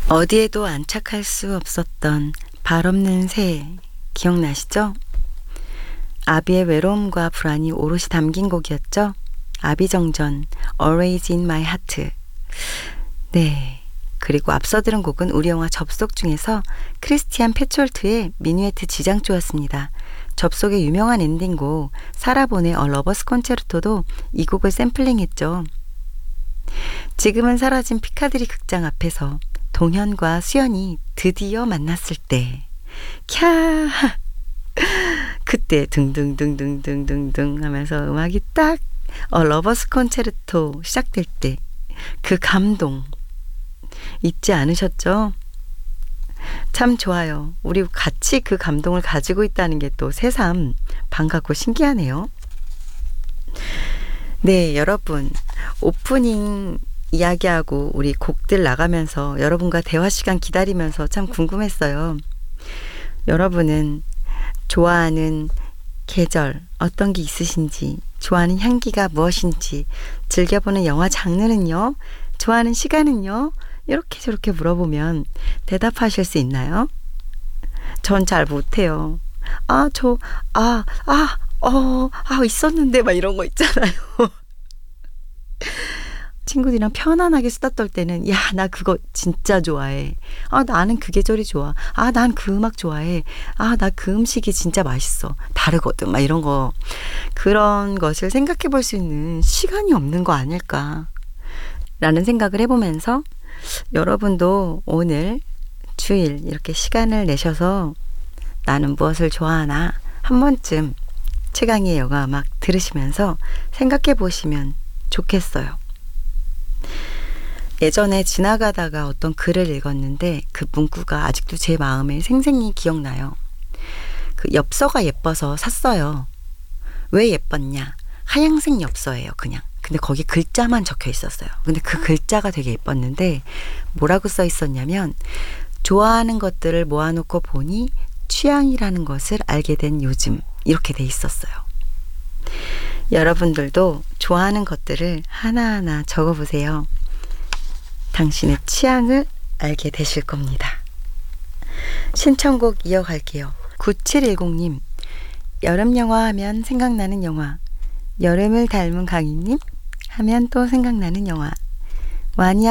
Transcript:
어디에도 안착할 수 없었던 발 없는 새 기억나시죠? 아비의 외로움과 불안이 오롯이 담긴 곡이었죠. 아비정전 Always in my heart. 네, 그리고 앞서 들은 곡은 우리 영화 접속 중에서 크리스티안 페촐트의 미누에트 지장조였습니다. 접속의 유명한 엔딩곡 사라본의 A Lover's Concerto도 이 곡을 샘플링했죠. 지금은 사라진 피카디리 극장 앞에서 동현과 수연이 드디어 만났을 때 캬 그때 둥둥둥둥둥둥둥 하면서 음악이 딱 러버스 콘체르토 시작될 때 그 감동 잊지 않으셨죠? 참 좋아요. 우리 같이 그 감동을 가지고 있다는 게 또 새삼 반갑고 신기하네요. 네, 여러분 오프닝 이야기하고 우리 곡들 나가면서 여러분과 대화 시간 기다리면서 참 궁금했어요. 여러분은 좋아하는 계절 어떤 게 있으신지, 좋아하는 향기가 무엇인지, 즐겨보는 영화 장르는요, 좋아하는 시간은요, 이렇게 저렇게 물어보면 대답하실 수 있나요? 전 잘 못해요. 있었는데 막 이런 거 있잖아요. 친구들이랑 편안하게 수다 떨 때는 야, 나 그거 진짜 좋아해. 나는 그 계절이 좋아. 난 그 음악 좋아해. 나 그 음식이 진짜 맛있어. 다르거든. 막 이런 거. 그런 것을 생각해 볼 수 있는 시간이 없는 거 아닐까 라는 생각을 해보면서 여러분도 오늘 주일 이렇게 시간을 내셔서 나는 무엇을 좋아하나 한 번쯤 최강희의 영화음악 들으시면서 생각해 보시면 좋겠어요. 예전에 지나가다가 어떤 글을 읽었는데 그 문구가 아직도 제 마음에 생생히 기억나요. 그 엽서가 예뻐서 샀어요. 왜 예뻤냐? 하얀색 엽서예요, 그냥. 근데 거기 글자만 적혀 있었어요. 근데 그 글자가 되게 예뻤는데 뭐라고 써 있었냐면 좋아하는 것들을 모아놓고 보니 취향이라는 것을 알게 된 요즘, 이렇게 돼 있었어요. 여러분들도 좋아하는 것들을 하나하나 적어보세요. 당신의 취향을 알게 되실 겁니다. 신청곡 이어갈게요. 9710님, 여름 영화 하면 생각나는 영화. 여름을 닮은 강희님 하면 또 생각나는 영화. 와니아